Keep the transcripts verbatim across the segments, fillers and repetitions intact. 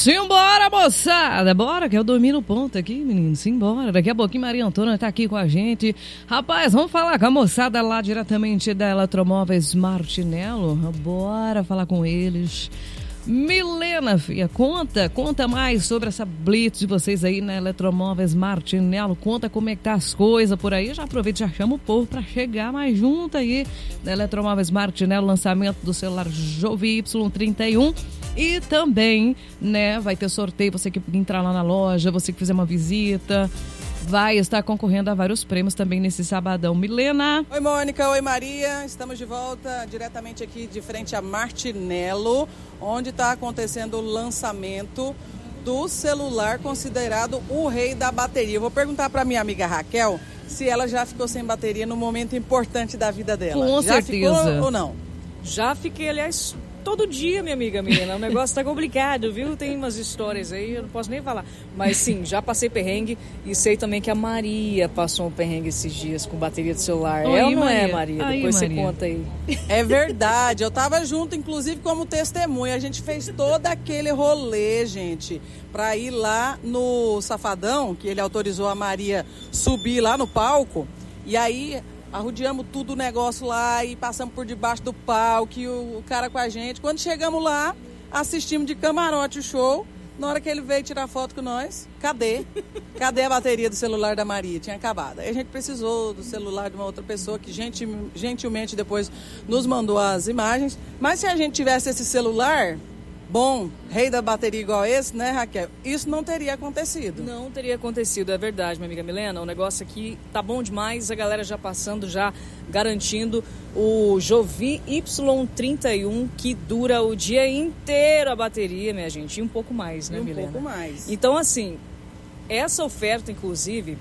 Simbora, moçada! Bora, que eu dormi no ponto aqui, menino. Simbora. Daqui a pouquinho Maria Antônia tá aqui com a gente. Rapaz, vamos falar com a moçada lá diretamente da Eletromóveis Martinello. Bora falar com eles. Milena, filha, conta, conta mais sobre essa blitz de vocês aí na Eletromóveis Martinello. Conta como é que tá as coisas por aí. Já aproveita e já chama o povo pra chegar mais junto aí na Eletromóveis Martinello, lançamento do celular Jovi Y trinta e um. E também, né, vai ter sorteio, você que entrar lá na loja, você que fizer uma visita, vai estar concorrendo a vários prêmios também nesse sabadão. Milena. Oi, Mônica. Oi, Maria. Estamos de volta diretamente aqui de frente a Martinello, onde está acontecendo o lançamento do celular considerado o rei da bateria. Eu vou perguntar para minha amiga Raquel se ela já ficou sem bateria no momento importante da vida dela. Com já certeza. Ficou ou não? Já fiquei, aliás, todo dia, minha amiga Milena. O negócio tá complicado, viu? Tem umas histórias aí, eu não posso nem falar. Mas sim, já passei perrengue e sei também que a Maria passou um perrengue esses dias com bateria de celular. Oi, é ou não Maria? é, Maria? Aí, Depois Maria. você conta aí. É verdade, eu tava junto, inclusive como testemunha. A gente fez todo aquele rolê, gente, pra ir lá no Safadão, que ele autorizou a Maria subir lá no palco. E aí arrodeamos tudo o negócio lá e passamos por debaixo do palco e o, o cara com a gente. Quando chegamos lá, assistimos de camarote o show. Na hora que ele veio tirar foto com nós, cadê? Cadê a bateria do celular da Maria? Tinha acabado. Aí a gente precisou do celular de uma outra pessoa que gentil, gentilmente depois nos mandou as imagens. Mas se a gente tivesse esse celular bom, rei da bateria igual esse, né, Raquel? Isso não teria acontecido. Não teria acontecido, é verdade, minha amiga Milena. O negócio aqui tá bom demais, a galera já passando, já garantindo o Jovi Y trinta e um, que dura o dia inteiro a bateria, minha gente, e um pouco mais, né, e um Milena? Um pouco mais. Então, assim, essa oferta, inclusive,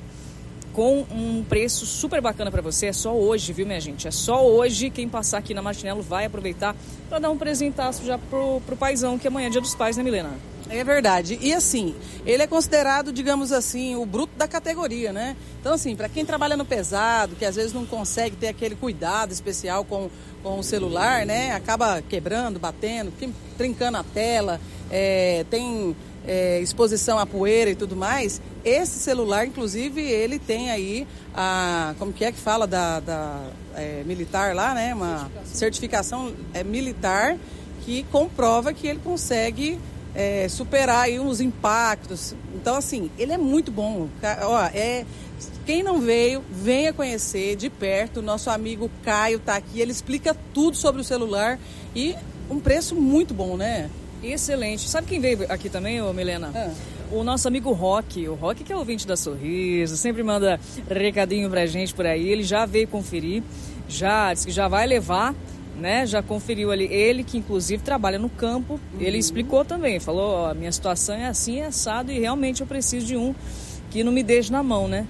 com um preço super bacana para você, é só hoje, viu, minha gente? É só hoje. Quem passar aqui na Martinello vai aproveitar para dar um presentaço já pro, pro paizão, que amanhã é dia dos pais, né, Milena? É verdade. E assim, ele é considerado, digamos assim, o bruto da categoria, né? Então, assim, para quem trabalha no pesado, que às vezes não consegue ter aquele cuidado especial com, com o celular, né? Acaba quebrando, batendo, trincando a tela, é, tem é, exposição à poeira e tudo mais. Esse celular, inclusive, ele tem aí a, como que é que fala, da, da é, militar lá, né? Uma certificação é, militar que comprova que ele consegue É, superar aí uns impactos. Então, assim, ele é muito bom. Ó, é, quem não veio, venha conhecer de perto. Nosso amigo Caio tá aqui, ele explica tudo sobre o celular e um preço muito bom, né? Excelente. Sabe quem veio aqui também, ô Milena? Ah. O nosso amigo Rock. O Rock, que é ouvinte da Sorriso, sempre manda recadinho pra gente por aí. Ele já veio conferir, já disse que já vai levar, né, já conferiu ali, ele que inclusive trabalha no campo, uhum. Ele explicou também, falou, ó, minha situação é assim, é assado e realmente eu preciso de um que não me deixe na mão, né,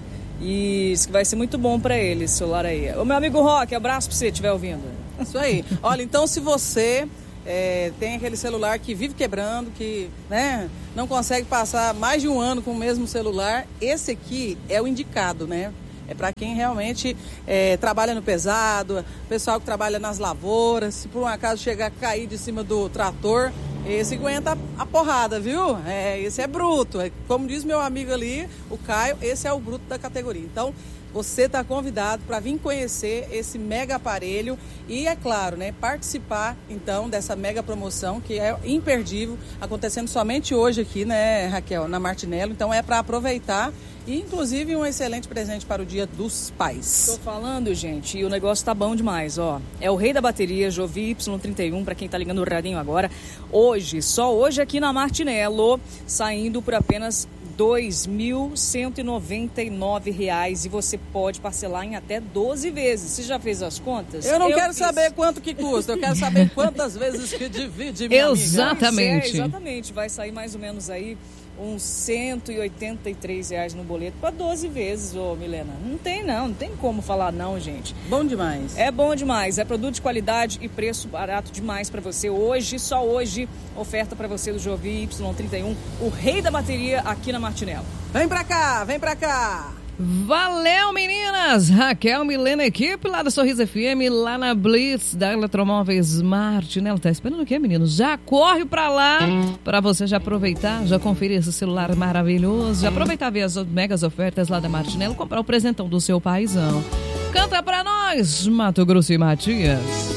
e isso que vai ser muito bom pra ele, esse celular aí. O meu amigo Rock, abraço pra você, estiver ouvindo. Isso aí. Olha, então se você é, tem aquele celular que vive quebrando, que, né, não consegue passar mais de um ano com o mesmo celular, esse aqui é o indicado, né? É para quem realmente é, trabalha no pesado, pessoal que trabalha nas lavouras, se por um acaso chegar a cair de cima do trator, esse aguenta a porrada, viu? É, esse é bruto. É, como diz meu amigo ali, o Caio, esse é o bruto da categoria. Então, você está convidado para vir conhecer esse mega aparelho e, é claro, né, participar, então, dessa mega promoção que é imperdível, acontecendo somente hoje aqui, né, Raquel, na Martinello. Então, é para aproveitar. E, inclusive, um excelente presente para o Dia dos Pais. Tô falando, gente, e o negócio tá bom demais, ó. É o rei da bateria, Jovi Y trinta e um, para quem tá ligando o radinho agora. Hoje, só hoje aqui na Martinello, saindo por apenas dois mil cento e noventa e nove reais e você pode parcelar em até doze vezes. Você já fez as contas? Eu não eu quero fiz. saber quanto que custa, eu quero saber quantas vezes que divide, minha Exatamente. Amiga. É, exatamente, vai sair mais ou menos aí uns cento e oitenta e três reais no boleto para doze vezes, ô Milena. Não tem não, não tem como falar não, gente. Bom demais. É bom demais, é produto de qualidade e preço barato demais para você. Hoje, só hoje, oferta para você do Jovi Y trinta e um, o rei da bateria aqui na Martinello. Vem pra cá, vem pra cá. Valeu, meninas! Raquel, Milena, equipe lá da Sorriso F M, lá na Blitz da Eletromóveis Smart, né? Ela tá esperando o quê, meninos? Já corre pra lá, pra você já aproveitar, já conferir esse celular maravilhoso, já aproveitar ver as megas ofertas lá da Martinello, comprar o presentão do seu paizão. Canta pra nós, Mato Grosso e Matias.